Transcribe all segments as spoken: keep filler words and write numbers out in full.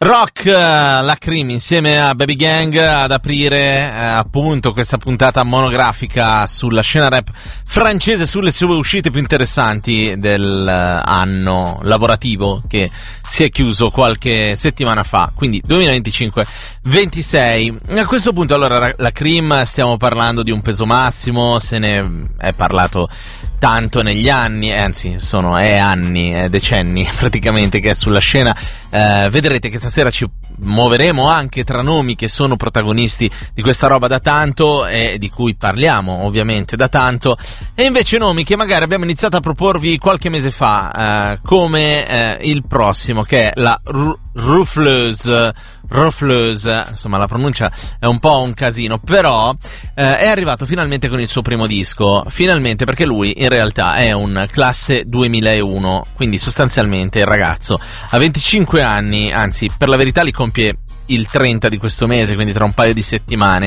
Rock, la Cream insieme a Baby Gang ad aprire eh, appunto questa puntata monografica sulla scena rap francese, sulle sue uscite più interessanti dell'anno lavorativo che si è chiuso qualche settimana fa, quindi duemilaventicinque ventisei. A questo punto allora la Cream, stiamo parlando di un peso massimo, se ne è parlato tanto negli anni, anzi sono è anni, è decenni praticamente che è sulla scena. Eh, vedrete che stasera ci muoveremo anche tra nomi che sono protagonisti di questa roba da tanto e di cui parliamo ovviamente da tanto, e invece nomi che magari abbiamo iniziato a proporvi qualche mese fa, eh, come eh, il prossimo, che è la R- Rufleuse Rufleuse, insomma la pronuncia è un po' un casino, però eh, è arrivato finalmente con il suo primo disco, finalmente, perché lui in realtà è un classe duemilauno, quindi sostanzialmente il ragazzo ha venticinque anni, anzi per la verità li compie il trenta di questo mese, quindi tra un paio di settimane.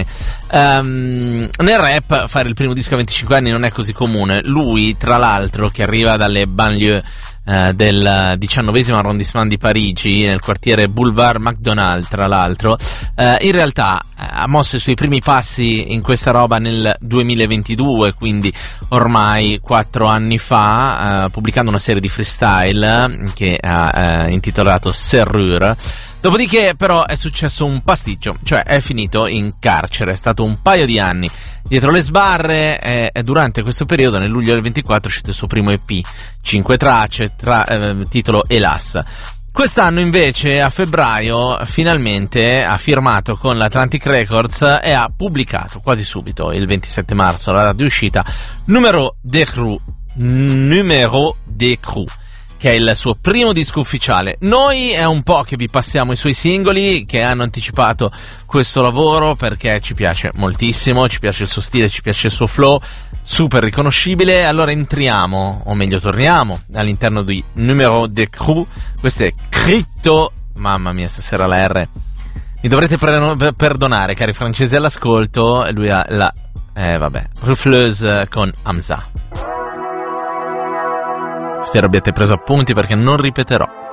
Um, nel rap fare il primo disco a venticinque anni non è così comune. Lui, tra l'altro, che arriva dalle banlieue Uh, del diciannovesimo arrondissement di Parigi, nel quartiere Boulevard Macdonald, tra l'altro, uh, in realtà uh, ha mosso i suoi primi passi in questa roba nel duemilaventidue, quindi ormai quattro anni fa, uh, pubblicando una serie di freestyle che ha uh, intitolato Serrure. Dopodiché però è successo un pasticcio, cioè è finito in carcere, è stato un paio di anni dietro le sbarre, e, e durante questo periodo, nel luglio del ventiquattro, è uscito il suo primo E P, cinque tracce, tra, eh, titolo Elas. Quest'anno invece, a febbraio, finalmente ha firmato con l'Atlantic Records e ha pubblicato quasi subito, il ventisette marzo, la data di uscita, Numero de Cru, Numero de Cru, che è il suo primo disco ufficiale. Noi è un po' che vi passiamo i suoi singoli che hanno anticipato questo lavoro, perché ci piace moltissimo, ci piace il suo stile, ci piace il suo flow, super riconoscibile. Allora entriamo, o meglio torniamo, all'interno di Numero de Cru. Questo è Crypto, mamma mia stasera la R, mi dovrete pre- perdonare cari francesi all'ascolto, lui ha la, eh vabbè, Rufleuse con Hamza. Spero abbiate preso appunti perché non ripeterò.